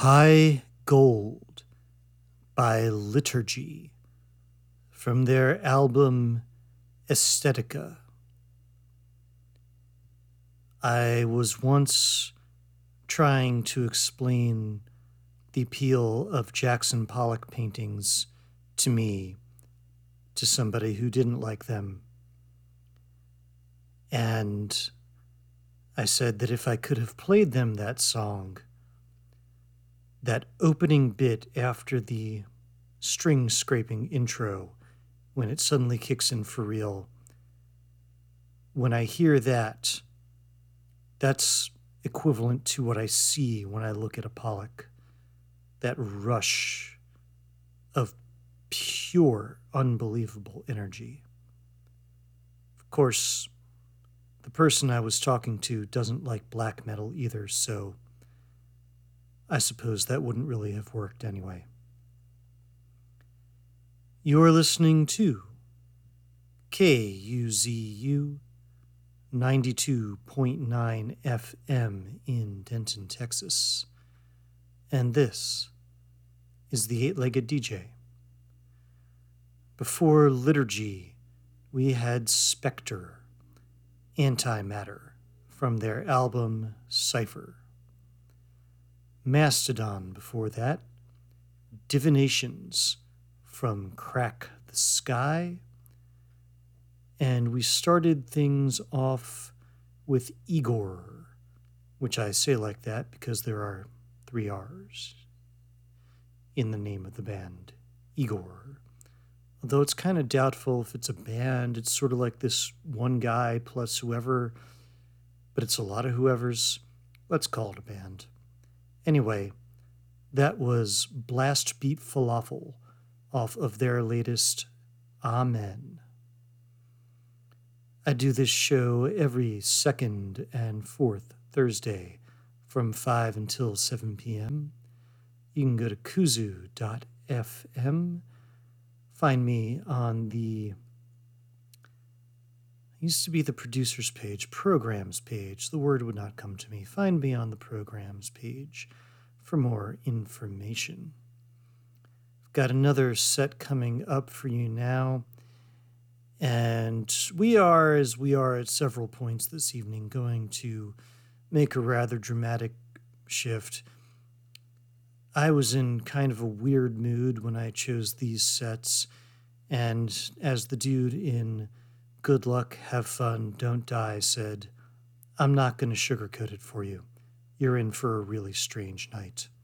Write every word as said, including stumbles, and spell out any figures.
High Gold by Liturgy from their album Aesthetica. I was once trying to explain the appeal of Jackson Pollock paintings to me, to somebody who didn't like them. And I said that if I could have played them that song, that opening bit after the string scraping intro, when it suddenly kicks in for real, when I hear that, that's equivalent to what I see when I look at a Pollock. That rush of pure, unbelievable energy. Of course, the person I was talking to doesn't like black metal either, so I suppose that wouldn't really have worked anyway. You're listening to K U Z U ninety-two point nine F M in Denton, Texas. And this is the Eight-Legged D J. Before Liturgy, we had Spectre, Antimatter, from their album Cypher. Mastodon before that, Divinations from Crack the Sky, and we started things off with Igor, which I say like that because there are three R's in the name of the band, Igor. Although it's kind of doubtful if it's a band, it's sort of like this one guy plus whoever, but it's a lot of whoever's. Let's call it a band. Anyway, that was Blast Beat Falafel off of their latest Amen. I do this show every second and fourth Thursday from five until seven p.m. You can go to kuzu dot f m. Find me on the, used to be the producers page, programs page. The word would not come to me. Find me on the programs page for more information. I've got another set coming up for you now. And we are, as we are at several points this evening, going to make a rather dramatic shift. I was in kind of a weird mood when I chose these sets, and as the dude in Good Luck, Have Fun, Don't Die said, I'm not going to sugarcoat it for you. You're in for a really strange night.